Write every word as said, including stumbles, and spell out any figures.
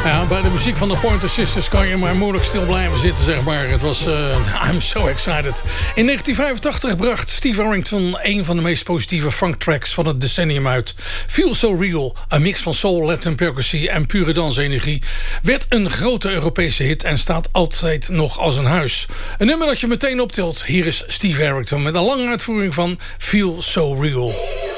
Ja, bij de muziek van de Pointer Sisters kan je maar moeilijk stil blijven zitten, zeg maar. Het was uh, I'm so excited. In negentien vijfentachtig bracht Steve Arrington een van de meest positieve funktracks van het decennium uit. Feel So Real, een mix van soul, Latin percussie en pure dansenergie, werd een grote Europese hit en staat altijd nog als een huis. Een nummer dat je meteen optilt. Hier is Steve Arrington met een lange uitvoering van Feel So Real.